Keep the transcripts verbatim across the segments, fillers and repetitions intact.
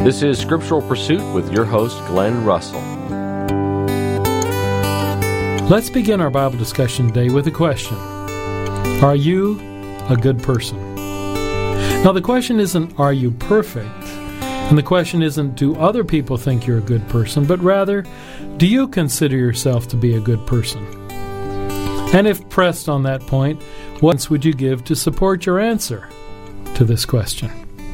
This is Scriptural Pursuit with your host, Glenn Russell. Let's begin our Bible discussion today with a question. Are you a good person? Now, the question isn't, are you perfect? And the question isn't, do other people think you're a good person? But rather, do you consider yourself to be a good person? And if pressed on that point, what would you give to support your answer to this question?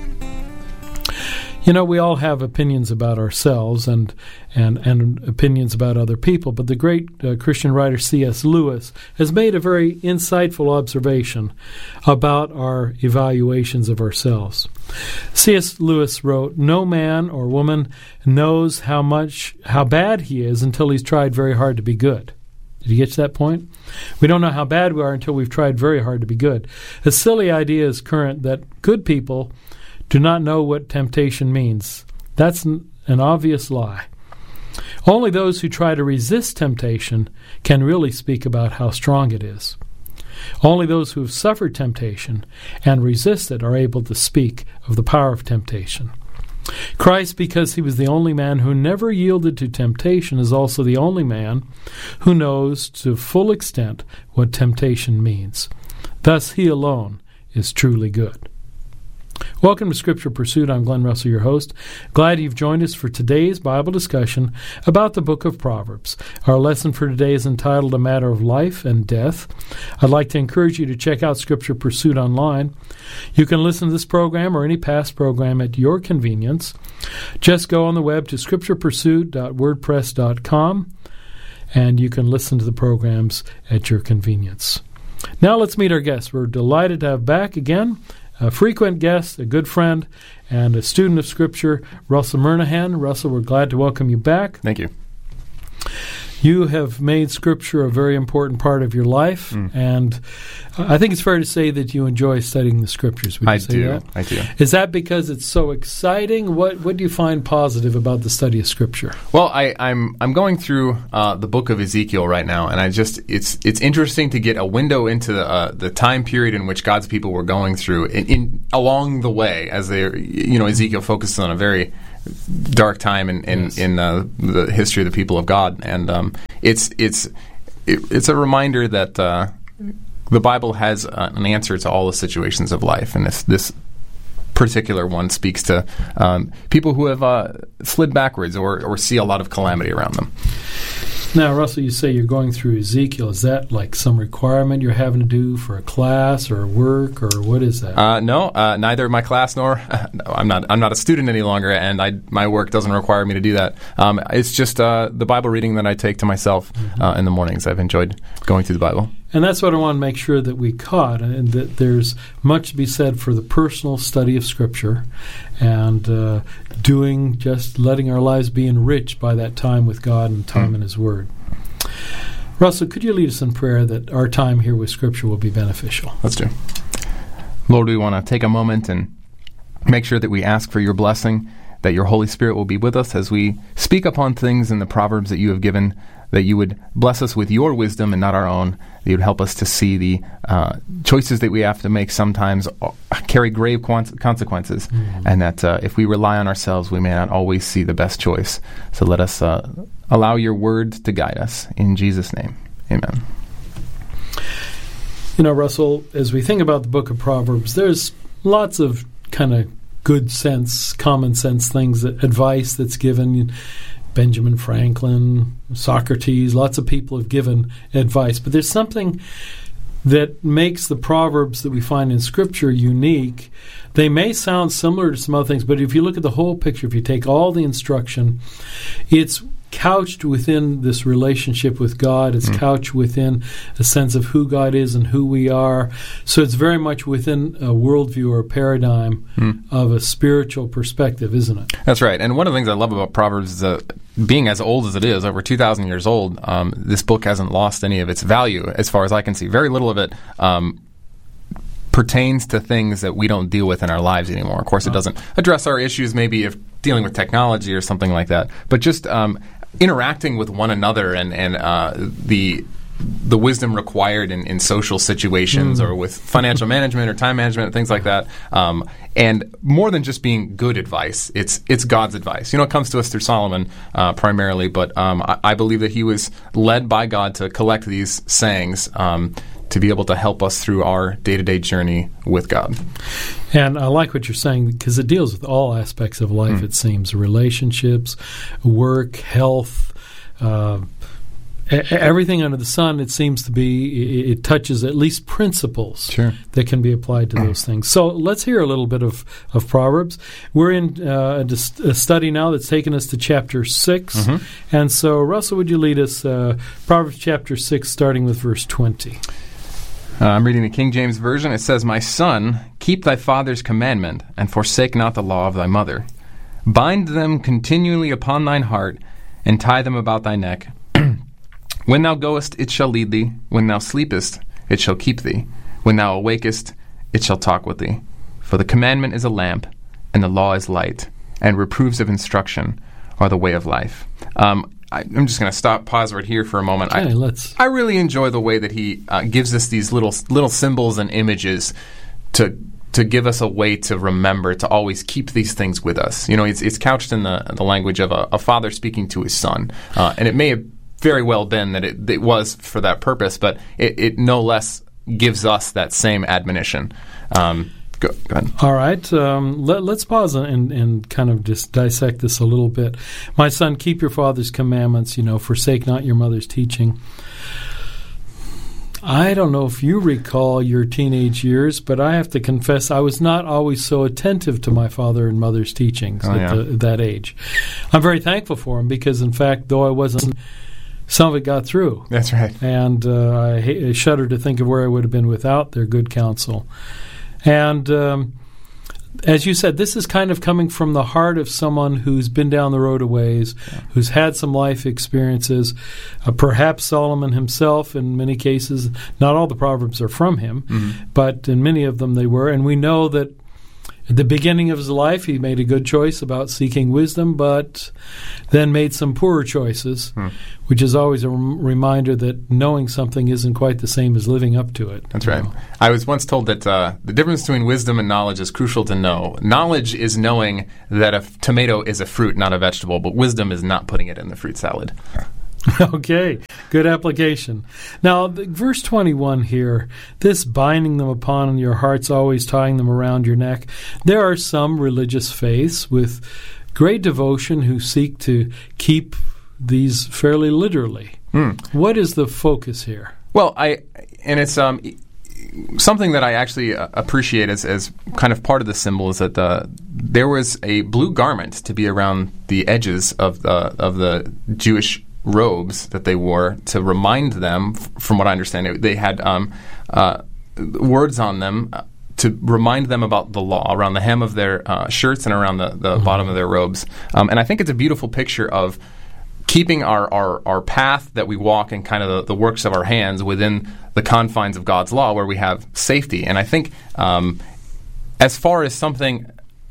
You know, we all have opinions about ourselves and and, and opinions about other people, but the great uh, Christian writer C S Lewis has made a very insightful observation about our evaluations of ourselves. C S Lewis wrote, "No man or woman knows how much, how bad he is until he's tried very hard to be good." Did you get to that point? We don't know how bad we are until we've tried very hard to be good. A silly idea is current that good people do not know what temptation means. That's an, an obvious lie. Only those who try to resist temptation can really speak about how strong it is. Only those who have suffered temptation and resist it are able to speak of the power of temptation. Christ, because he was the only man who never yielded to temptation, is also the only man who knows to full extent what temptation means. Thus, he alone is truly good. Welcome to Scripture Pursuit. I'm Glenn Russell, your host. Glad you've joined us for today's Bible discussion about the book of Proverbs. Our lesson for today is entitled A Matter of Life and Death. I'd like to encourage you to check out Scripture Pursuit online. You can listen to this program or any past program at your convenience. Just go on the web to scripture pursuit dot wordpress dot com and you can listen to the programs at your convenience. Now let's meet our guests. We're delighted to have back again a frequent guest, a good friend, and a student of Scripture, Russell Murnaghan. Russell, we're glad to welcome you back. Thank you. You have made Scripture a very important part of your life, mm. and I think it's fair to say that you enjoy studying the Scriptures. Would you I say do. that? I do. Is that because it's so exciting? What What do you find positive about the study of Scripture? Well, I, I'm I'm going through uh, the book of Ezekiel right now, and I just it's it's interesting to get a window into the, uh, the time period in which God's people were going through in, in along the way, as they you know Ezekiel focuses on a very dark time in in, yes. in uh, the history of the people of God, and um, it's it's it, it's a reminder that uh, the Bible has uh, an answer to all the situations of life, and this this particular one speaks to um, people who have uh, slid backwards or or see a lot of calamity around them. Now, Russell, you say you're going through Ezekiel. Is that like some requirement you're having to do for a class or work, or what is that? Uh, no, uh, neither my class nor uh, no, I'm not. I'm not a student any longer, and I my work doesn't require me to do that. Um, it's just uh, the Bible reading that I take to myself mm-hmm. uh, in the mornings. I've enjoyed going through the Bible. And that's what I want to make sure that we caught, and that there's much to be said for the personal study of Scripture and uh, doing, just letting our lives be enriched by that time with God and time mm. in His Word. Russell, could you lead us in prayer that our time here with Scripture will be beneficial? Let's do. Lord, we want to take a moment and make sure that we ask for your blessing, that your Holy Spirit will be with us as we speak upon things in the Proverbs that you have given, that you would bless us with your wisdom and not our own, that you would help us to see the uh, choices that we have to make sometimes carry grave consequences, mm-hmm. and that uh, if we rely on ourselves, we may not always see the best choice. So let us uh, allow your word to guide us. In Jesus' name, amen. You know, Russell, as we think about the book of Proverbs, there's lots of kind of good sense, common sense things, advice that's given. Benjamin Franklin, Socrates, lots of people have given advice. But there's something that makes the Proverbs that we find in Scripture unique. They may sound similar to some other things, but if you look at the whole picture, if you take all the instruction, it's couched within this relationship with God. It's mm. couched within a sense of who God is and who we are. So it's very much within a worldview or a paradigm mm. of a spiritual perspective, isn't it? That's right. And one of the things I love about Proverbs is that being as old as it is, over two thousand years old, um, this book hasn't lost any of its value as far as I can see. Very little of it um, pertains to things that we don't deal with in our lives anymore. Of course, it doesn't address our issues maybe if dealing with technology or something like that, but just um, interacting with one another and, and uh, the the wisdom required in, in social situations mm. or with financial management or time management and things like that. Um, and more than just being good advice, it's it's God's advice. You know, it comes to us through Solomon uh, primarily, but um, I, I believe that he was led by God to collect these sayings um, to be able to help us through our day-to-day journey with God. And I like what you're saying because it deals with all aspects of life, mm. it seems. Relationships, work, health, uh, everything under the sun, it seems to be, it, it touches at least principles sure. that can be applied to those things. So let's hear a little bit of, of Proverbs. We're in uh, a, a study now that's taken us to chapter six. Mm-hmm. And so, Russell, would you lead us, uh, Proverbs chapter six, starting with verse twenty? Uh, I'm reading the King James Version. It says, "My son, keep thy father's commandment, and forsake not the law of thy mother. Bind them continually upon thine heart, and tie them about thy neck. When thou goest, it shall lead thee. When thou sleepest, it shall keep thee. When thou awakest, it shall talk with thee. For the commandment is a lamp, and the law is light, and reproofs of instruction are the way of life." Um, I, I'm just going to stop, pause right here for a moment. Okay, I, let's. I really enjoy the way that he uh, gives us these little little symbols and images to to give us a way to remember to always keep these things with us. You know, it's, it's couched in the the language of a, a father speaking to his son, uh, and it may have very well been that it, it was for that purpose, but it, it no less gives us that same admonition. Um, go, go ahead. All right. Um, let, let's pause and, and kind of just dissect this a little bit. "My son, keep your father's commandments, you know, forsake not your mother's teaching." I don't know if you recall your teenage years, but I have to confess I was not always so attentive to my father and mother's teachings oh, at yeah. the, that age. I'm very thankful for them because, in fact, though I wasn't, some of it got through. That's right. And uh, I, ha- I shudder to think of where I would have been without their good counsel. And um, as you said, this is kind of coming from the heart of someone who's been down the road a ways, yeah. who's had some life experiences. Uh, perhaps Solomon himself, in many cases, not all the Proverbs are from him, mm-hmm. but in many of them they were. And we know that at the beginning of his life, he made a good choice about seeking wisdom, but then made some poorer choices, hmm. which is always a rem- reminder that knowing something isn't quite the same as living up to it. That's right. Know. I was once told that uh, the difference between wisdom and knowledge is crucial to know. Knowledge is knowing that a f- tomato is a fruit, not a vegetable, but wisdom is not putting it in the fruit salad. Okay, good application. Now, the, verse twenty-one here, this binding them upon your hearts, always tying them around your neck. There are some religious faiths with great devotion who seek to keep these fairly literally. Mm. What is the focus here? Well, I and it's um, something that I actually uh, appreciate as, as kind of part of the symbol is that the, there was a blue garment to be around the edges of the of the Jewish robes that they wore to remind them, f- from what I understand, they had um, uh, words on them uh, to remind them about the law around the hem of their uh, shirts and around the, the mm-hmm. bottom of their robes. Um, and I think it's a beautiful picture of keeping our, our, our path that we walk and kind of the, the works of our hands within the confines of God's law where we have safety. And I think um, as far as something,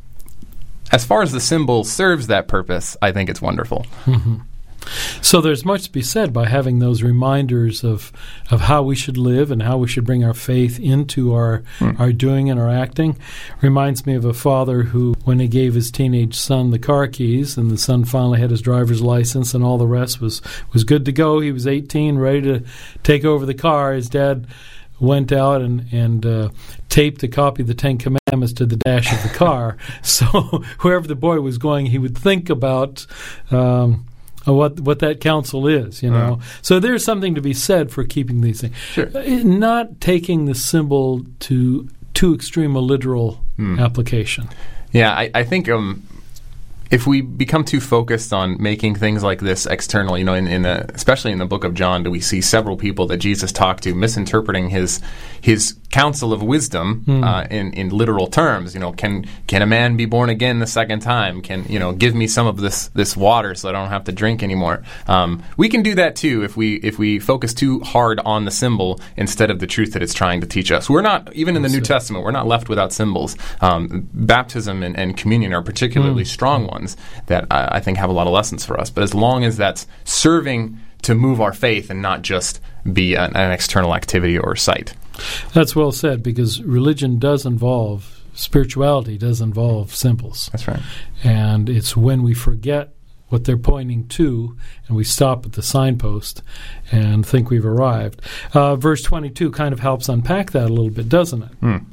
as far as the symbol serves that purpose, I think it's wonderful. Mm-hmm. So there's much to be said by having those reminders of of how we should live and how we should bring our faith into our mm. our doing and our acting. Reminds me of a father who, when he gave his teenage son the car keys and the son finally had his driver's license and all the rest was, was good to go, he was eighteen, ready to take over the car, his dad went out and, and uh, taped a copy of the Ten Commandments to the dash of the car. So wherever the boy was going, he would think about Um, what what that counsel is, you know. Uh, so there's something to be said for keeping these things. Sure. Not taking the symbol to too extreme a literal hmm. application. Yeah, I, I think um, if we become too focused on making things like this external, you know, in, in the, especially in the book of John, do we see several people that Jesus talked to misinterpreting his his counsel of wisdom mm. uh, in in literal terms. You know, can can a man be born again the second time? Can you know give me some of this this water so I don't have to drink anymore? Um, we can do that too if we if we focus too hard on the symbol instead of the truth that it's trying to teach us. We're not even in the New Testament. We're not left without symbols. Um, baptism and, and communion are particularly mm. strong ones that I, I think have a lot of lessons for us. But as long as that's serving to move our faith and not just be an, an external activity or site. That's well said, because religion does involve, spirituality does involve symbols. That's right. And it's when we forget what they're pointing to and we stop at the signpost and think we've arrived. Uh, verse twenty-two kind of helps unpack that a little bit, doesn't it? Mm.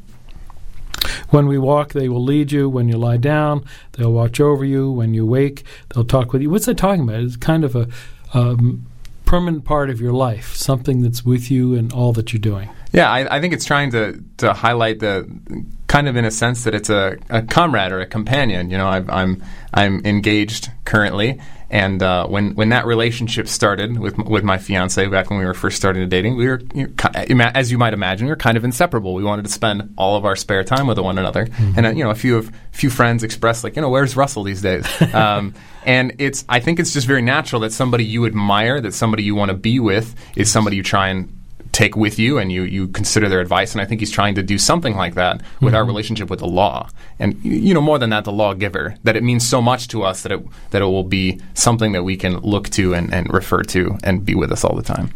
When we walk, they will lead you. When you lie down, they'll watch over you. When you wake, they'll talk with you. What's that talking about? It's kind of a um, permanent part of your life, something that's with you in all that you're doing. Yeah, I, I think it's trying to, to highlight the kind of in a sense that it's a, a comrade or a companion. You know, I've, I'm I'm engaged currently, and uh, when when that relationship started with with my fiance back when we were first starting dating, we were, you know, as you might imagine, we were kind of inseparable. We wanted to spend all of our spare time with one another, mm-hmm. and uh, you know, a few of few friends expressed like, you know, where's Russell these days? Um, and it's I think it's just very natural that somebody you admire, that somebody you want to be with, is somebody you try and take with you, and you, you consider their advice. And I think he's trying to do something like that with mm-hmm. our relationship with the law. And, you know, more than that, the lawgiver, that it means so much to us that it that it will be something that we can look to and, and refer to and be with us all the time.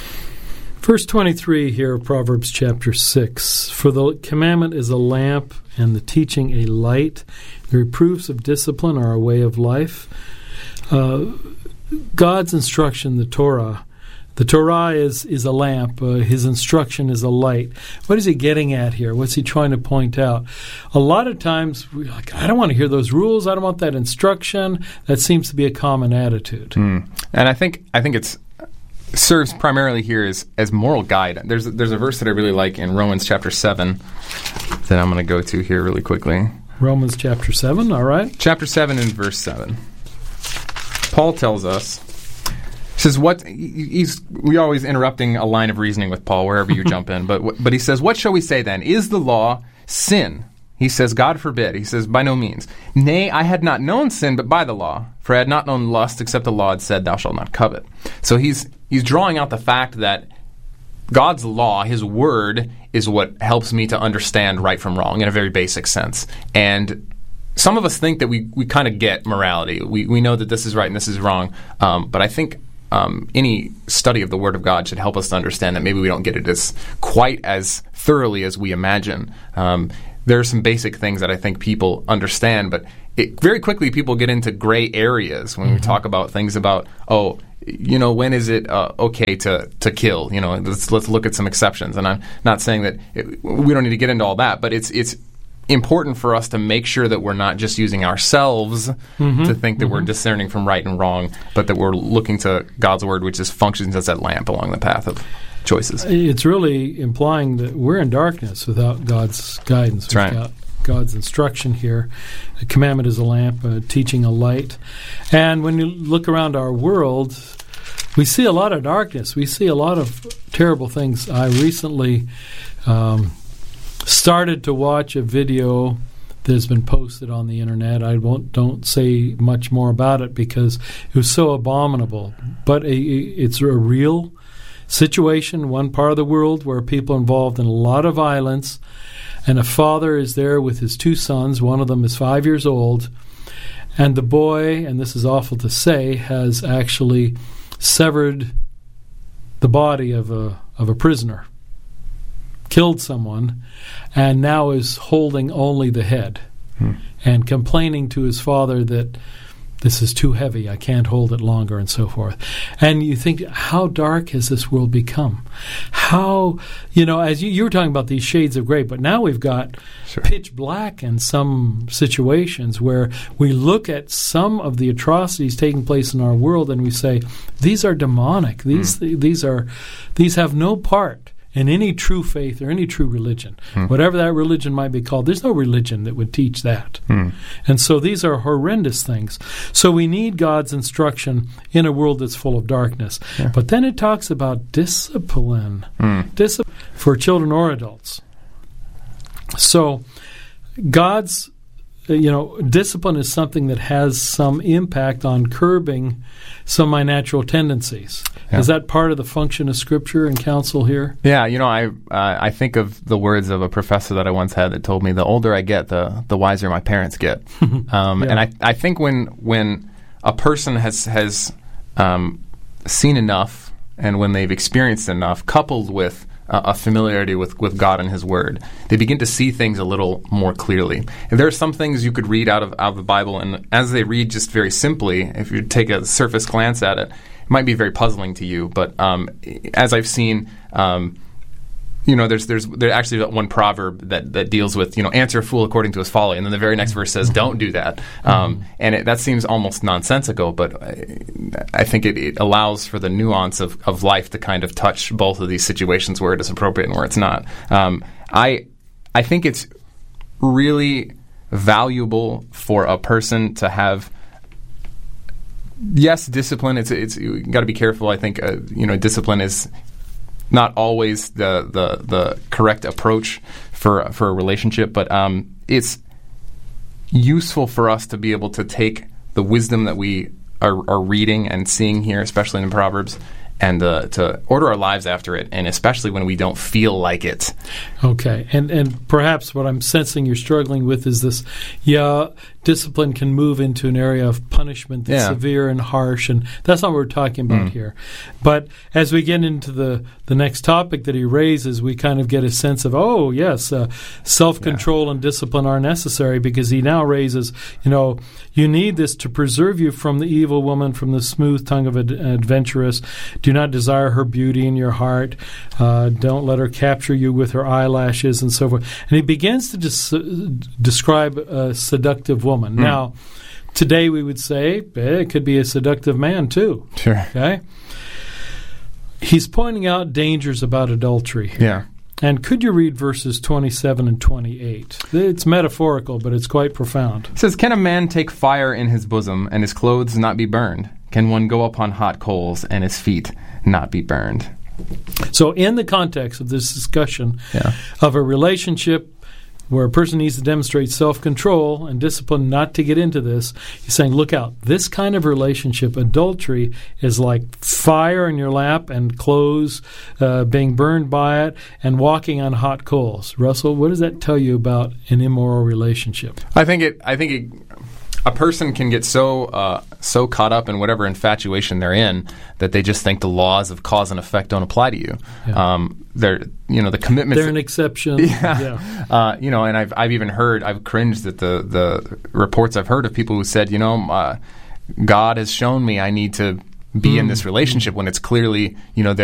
Verse twenty-three here of Proverbs chapter six. For the commandment is a lamp, and the teaching a light. The reproofs of discipline are a way of life. Uh, God's instruction, the Torah, The Torah is, is a lamp. Uh, his instruction is a light. What is he getting at here? What's he trying to point out? A lot of times, we're like, I don't want to hear those rules. I don't want that instruction. That seems to be a common attitude. Mm. And I think I think it's serves primarily here as, as moral guide. There's there's a verse that I really like in Romans chapter seven that I'm going to go to here really quickly. Romans chapter seven, all right. Chapter seven and verse seven. Paul tells us, he says, what, he's, we're always interrupting a line of reasoning with Paul wherever you jump in, but but he says, what shall we say then? Is the law sin? He says, God forbid. He says, by no means. Nay, I had not known sin but by the law, for I had not known lust except the law had said, thou shalt not covet. So he's he's drawing out the fact that God's law, his word, is what helps me to understand right from wrong in a very basic sense. And some of us think that we, we kind of get morality. We we know that this is right and this is wrong. Um, but I think um, any study of the Word of God should help us to understand that maybe we don't get it as quite as thoroughly as we imagine. Um, there are some basic things that I think people understand, but it, very quickly people get into gray areas when mm-hmm. we talk about things about, oh, you know, when is it uh, okay to, to kill? You know, let's let's look at some exceptions. And I'm not saying that it, we don't need to get into all that, but it's it's important for us to make sure that we're not just using ourselves mm-hmm. to think that mm-hmm. we're discerning from right and wrong, but that we're looking to God's word, which is functions as that lamp along the path of choices. It's really implying that we're in darkness without God's guidance, That's without right. God's instruction here. A commandment is a lamp, uh, teaching a light. And when you look around our world, we see a lot of darkness. We see a lot of terrible things. I recently um, started to watch a video that has been posted on the internet. I won't don't say much more about it because it was so abominable. But a, it's a real situation, one part of the world where people are involved in a lot of violence, and a father is there with his two sons. One of them is five years old, and the boy, and this is awful to say, has actually severed the body of a of a prisoner, killed someone, and now is holding only the head hmm. and complaining to his father that this is too heavy, I can't hold it longer, and so forth. And you think, how dark has this world become? How, you know, as you, you were talking about these shades of gray, but now we've got sure. pitch black in some situations where we look at some of the atrocities taking place in our world and we say, these are demonic. These mm. these are these have no part in any true faith or any true religion. Hmm. Whatever that religion might be called, there's no religion that would teach that. Hmm. And so these are horrendous things. So we need God's instruction in a world that's full of darkness. Yeah. But then it talks about discipline, hmm. discipline for children or adults. So God's, you know, discipline is something that has some impact on curbing some of my natural tendencies. Yeah. Is that part of the function of Scripture and counsel here? Yeah, you know, I uh, I think of the words of a professor that I once had that told me, the older I get, the the wiser my parents get. um, yeah. And I, I think when when a person has has um, seen enough and when they've experienced enough, coupled with uh, a familiarity with, with God and His Word, they begin to see things a little more clearly. And there are some things you could read out of, out of the Bible, and as they read just very simply, if you take a surface glance at it, it might be very puzzling to you. But um, as I've seen, um, you know, there's there's there's actually one proverb that, that deals with, you know, answer a fool according to his folly, and then the very next verse says, don't do that. Um, and it, that seems almost nonsensical, but I, I think it, it allows for the nuance of, of life to kind of touch both of these situations where it is appropriate and where it's not. Um, I I think it's really valuable for a person to have, yes, discipline. It's it's you got to be careful. I think uh, you know, discipline is not always the, the, the correct approach for for a relationship, but um, it's useful for us to be able to take the wisdom that we are, are reading and seeing here, especially in Proverbs, and uh, to order our lives after it, and especially when we don't feel like it. Okay, and and perhaps what I'm sensing you're struggling with is this, yeah, discipline can move into an area of punishment that's yeah. severe and harsh, and that's not what we're talking about mm. here. But as we get into the, the next topic that he raises, we kind of get a sense of, oh, yes, uh, self-control yeah. and discipline are necessary, because he now raises, you know, you need this to preserve you from the evil woman, from the smooth tongue of an adventuress. Do not desire her beauty in your heart. Uh, don't let her capture you with her eyelashes, and so forth. And he begins to des- describe a seductive woman. Mm. Now, today we would say eh, it could be a seductive man too. Sure. Okay. He's pointing out dangers about adultery here. Yeah. And could you read verses twenty-seven and twenty-eight? It's metaphorical, but it's quite profound. It says, "Can a man take fire in his bosom and his clothes not be burned? Can one go upon hot coals and his feet not be burned?" So in the context of this discussion yeah. of a relationship where a person needs to demonstrate self-control and discipline not to get into this, he's saying, look out, this kind of relationship, adultery, is like fire in your lap and clothes uh, being burned by it and walking on hot coals. Russell, what does that tell you about an immoral relationship? I think it. I think it. A person can get so uh, so caught up in whatever infatuation they're in that they just think the laws of cause and effect don't apply to you. Yeah. Um, they're, you know, the commitments. They're an exception. Yeah. yeah. Uh, you know, and I've I've even heard, I've cringed at the the reports I've heard of people who said, you know, uh, God has shown me I need to be mm. in this relationship when it's clearly, you know,